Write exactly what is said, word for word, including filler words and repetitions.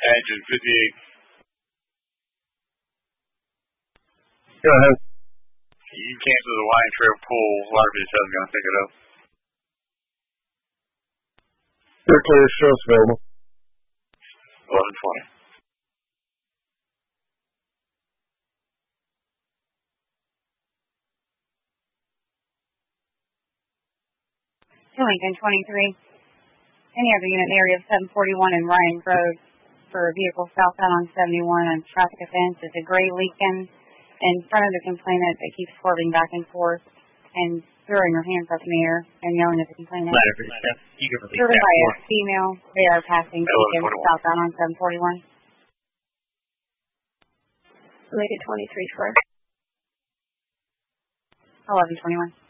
Engine fifty-eight. Go ahead. You can cancel the wine trail pool. Waterbase is going to pick it up. They're clear. Show us available. eleven twenty. Lincoln twenty-three. Any other unit in the area of seven forty-one and Ryan Road for a vehicle southbound on seventy-one on traffic offense is a gray Lincoln in front of the complainant that keeps swerving back and forth and throwing her hands up in the air and yelling at the complainant. Driven by a female, they are passing Lincoln southbound on seven forty-one. Lincoln twenty-three Square. eleven twenty-one.